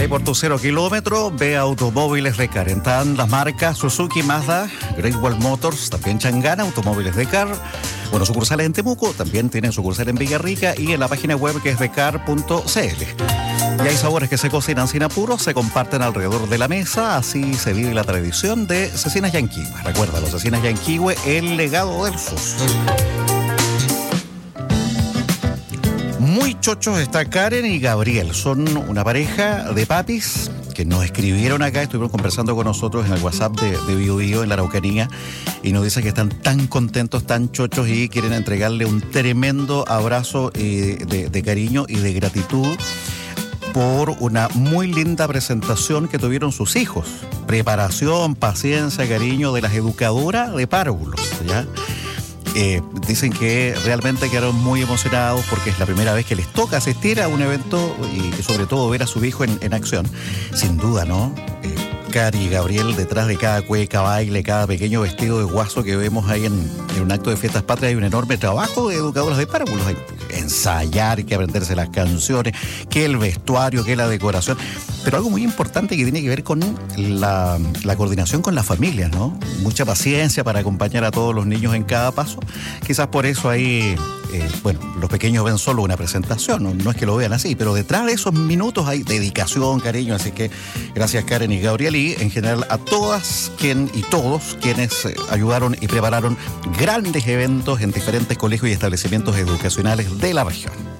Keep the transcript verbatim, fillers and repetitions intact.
Ahí por tu cero kilómetro, ve Automóviles Decar. Están las marcas Suzuki, Mazda, Great Wall Motors, también Changana, Automóviles Decar. Bueno, sucursales en Temuco, también tienen sucursal en Villarrica y en la página web que es decar punto c l. Y hay sabores que se cocinan sin apuros, se comparten alrededor de la mesa, así se vive la tradición de Cecinas Yanquihue. Recuerda, los Cecinas Yanquihue, el legado del sur. Muy chochos está Karen y Gabriel, son una pareja de papis que nos escribieron acá, estuvieron conversando con nosotros en el WhatsApp de, de Bio Bio en la Araucanía y nos dicen que están tan contentos, tan chochos y quieren entregarle un tremendo abrazo eh, de, de cariño y de gratitud por una muy linda presentación que tuvieron sus hijos. Preparación, paciencia, cariño de las educadoras de párvulos, ¿ya? Eh, dicen que realmente quedaron muy emocionados porque es la primera vez que les toca asistir a un evento y sobre todo ver a su hijo en, en acción. Sin duda, ¿no? Eh, Cari y Gabriel, detrás de cada cueca, baile, cada pequeño vestido de guaso que vemos ahí en, en un acto de fiestas patrias, hay un enorme trabajo de educadoras de párvulos. Hay que ensayar, que aprenderse las canciones, que el vestuario, que la decoración. Pero algo muy importante que tiene que ver con la, la coordinación con las familias, ¿no? Mucha paciencia para acompañar a todos los niños en cada paso. Quizás por eso ahí, eh, bueno, los pequeños ven solo una presentación, ¿no? No es que lo vean así, pero detrás de esos minutos hay dedicación, cariño. Así que gracias Karen y Gabriel y en general a todas quien, y todos quienes eh, ayudaron y prepararon grandes eventos en diferentes colegios y establecimientos educacionales de la región.